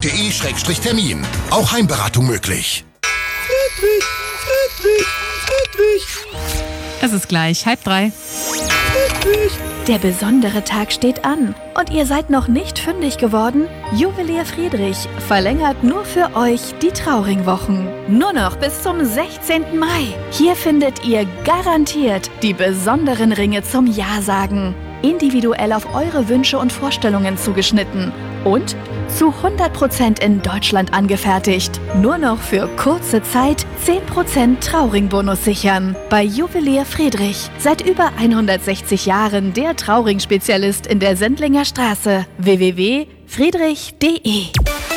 charivari.de/termin. Auch Heimberatung möglich. Friedrich. Es ist gleich 2:30. Der besondere Tag steht an und ihr seid noch nicht fündig geworden? Juwelier Friedrich verlängert nur für euch die Trauringwochen. Nur noch bis zum 16. Mai. Hier findet ihr garantiert die besonderen Ringe zum Ja-Sagen. Individuell auf eure Wünsche und Vorstellungen zugeschnitten. Und zu 100% in Deutschland angefertigt. Nur noch für kurze Zeit 10% Trauringbonus sichern. Bei Juwelier Friedrich. Seit über 160 Jahren der Trauring-Spezialist in der Sendlinger Straße. www.friedrich.de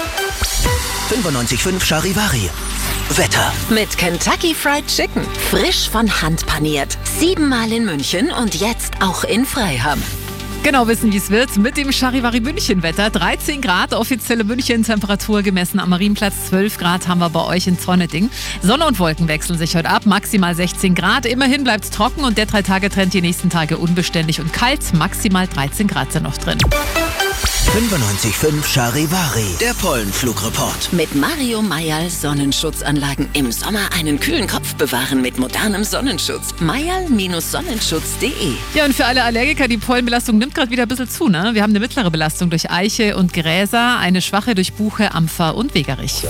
95.5 Charivari. Wetter. Mit Kentucky Fried Chicken. Frisch von Hand paniert. 7-mal in München und jetzt auch in Freiham. Genau wissen, wie es wird mit dem Charivari München-Wetter. 13 Grad, offizielle München-Temperatur gemessen am Marienplatz. 12 Grad haben wir bei euch in Zorneding. Sonne und Wolken wechseln sich heute ab, maximal 16 Grad. Immerhin bleibt es trocken und der 3-Tage-Trend die nächsten Tage unbeständig und kalt. Maximal 13 Grad sind noch drin. 95.5 Charivari. Der Pollenflugreport. Mit Mario Mayall Sonnenschutzanlagen. Im Sommer einen kühlen Kopf bewahren mit modernem Sonnenschutz. Mayall-sonnenschutz.de. Ja, und für alle Allergiker, die Pollenbelastung nimmt gerade wieder ein bisschen zu, ne? Wir haben eine mittlere Belastung durch Eiche und Gräser, eine schwache durch Buche, Ampfer und Wegerich.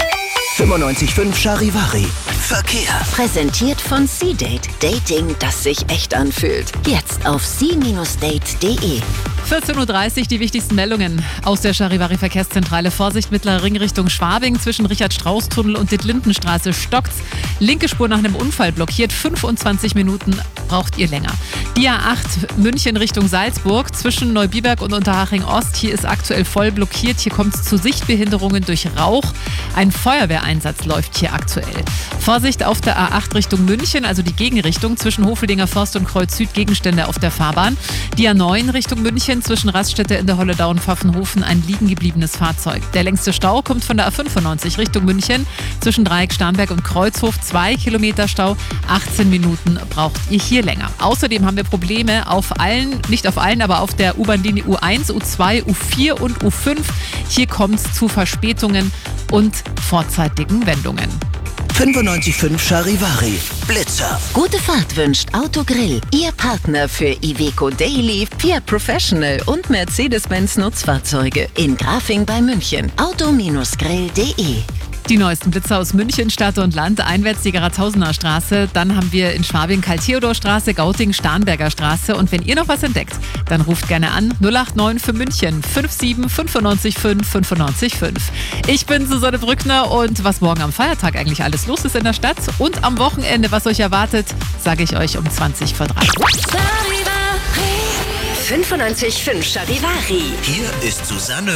95.5 Charivari. Verkehr. Präsentiert von C-Date. Dating, das sich echt anfühlt. Jetzt auf c-date.de. 14:30 Uhr die wichtigsten Meldungen aus der Charivari Verkehrszentrale. Vorsicht, mittlere Ring Richtung Schwabing. Zwischen Richard-Strauß-Tunnel und Dietlindenstraße stockt's. Linke Spur nach einem Unfall blockiert. 25 Minuten braucht ihr länger. Die A8 München Richtung Salzburg. Zwischen Neubiberg und Unterhaching Ost. Hier ist aktuell voll blockiert. Hier kommt es zu Sichtbehinderungen durch Rauch. Ein Feuerwehreinsatz läuft hier aktuell. Vorsicht auf der A8 Richtung München, also die Gegenrichtung. Zwischen Hofeldinger Forst und Kreuz Süd Gegenstände auf der Fahrbahn. Die A9 Richtung München. Zwischen Raststätte in der Holledau und Pfaffenhofen ein liegen gebliebenes Fahrzeug. Der längste Stau kommt von der A95 Richtung München. Zwischen Dreieck Starnberg und Kreuzhof 2 Kilometer Stau. 18 Minuten braucht ihr hier länger. Außerdem haben wir Probleme auf allen, nicht auf allen, aber auf der U-Bahn-Linie U1, U2, U4 und U5. Hier kommt es zu Verspätungen und vorzeitigen Wendungen. 95.5 Charivari. Blitzer. Gute Fahrt wünscht Autogrill. Ihr Partner für Iveco Daily, Fiat Professional und Mercedes-Benz Nutzfahrzeuge. In Grafing bei München. Auto-grill.de. Die neuesten Blitzer aus München, Stadt und Land, einwärts die Garatausener Straße. Dann haben wir in Schwabing Karl-Theodor-Straße, Gauting, Starnberger Straße. Und wenn ihr noch was entdeckt, dann ruft gerne an 089 für München 57 95 5 95 5. Ich bin Susanne Brückner und was morgen am Feiertag eigentlich alles los ist in der Stadt und am Wochenende, was euch erwartet, sage ich euch um 20 vor 3. 95.5 Charivari. Hier ist Susanne